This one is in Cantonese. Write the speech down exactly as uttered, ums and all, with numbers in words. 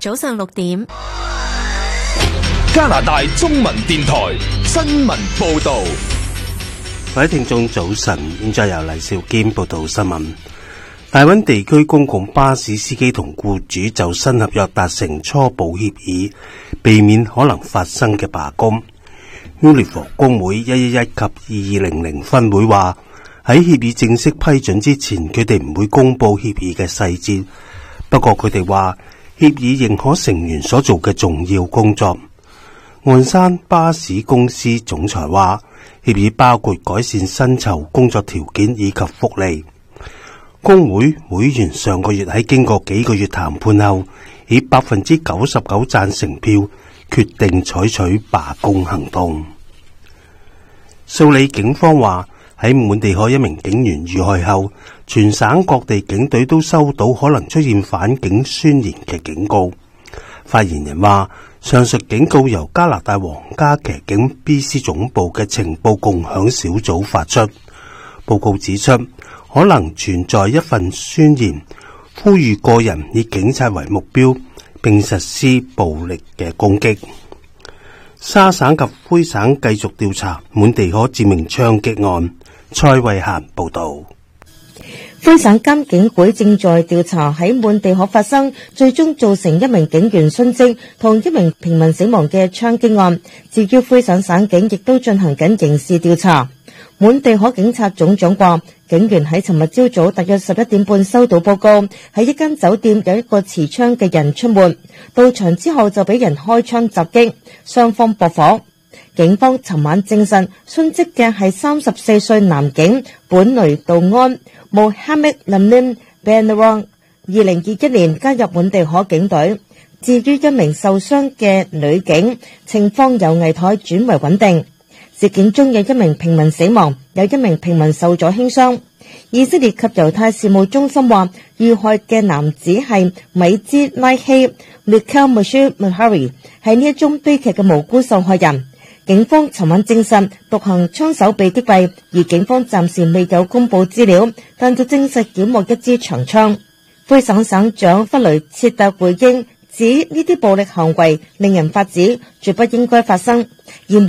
早上六點， 加拿大中文電台新聞報道。 各位聽眾早晨，現在由黎兆堅報道新聞。大溫地區公共巴士司機同僱主就新合約達成初步協議，避免可能發生嘅罷工。Unifor 工會一一一及二二零零分會話，喺協議正式批准之前，佢哋唔會公布協議嘅細節。不過佢哋話，協議認可成員所做嘅重要工作。岸山巴士公司總裁話，協議包括改善薪酬、工作條件以及福利。工會會員上個月喺經過幾個月談判後，以百分之九十九贊成票決定採取罷工行動。素里警方話，喺滿地可一名警員遇害後，全省各地警隊都收到可能出現反警宣言嘅警告。發言人話，上述警告由加拿大皇家騎警 B C 總部嘅情報共享小組發出。報告指出，可能存在一份宣言，呼籲個人以警察為目標，並實施暴力嘅攻擊。沙省及魁省繼續調查滿地可致命槍擊案。蔡慧嫻報道。 魁省監警會正在調查喺滿地可發生，最終造成一名警員殉職同一名平民死亡嘅槍擊案。至於魁省省警亦都進行緊刑事調查。滿地可警察總長話，警員喺尋日朝早大約十一點半收到報告，喺一間酒店有一個持槍嘅人出沒，到場之後就俾人開槍襲擊，雙方駁火。警方尋晚證實，殉職嘅係三十四歲男警本雷杜安 Mohamed Lamine Benarang， 二零二一年加入滿地可警隊。至於一名受傷嘅女警，情況由危殆轉為穩定。事件中有一名平民死亡，有一名平民受咗輕傷。以色列及猶太事務中心話，遇害嘅男子係米茲拉希 Michael Moshe Mehari， 係呢一宗悲劇嘅無辜受害人。警方尋晚證實獨行槍手被擊斃，而警方暫時未有公布資料，但就證實檢獲一支長槍。魁省省長弗雷切特回應指，呢啲暴力行為令人髮指，絕不應該發生。而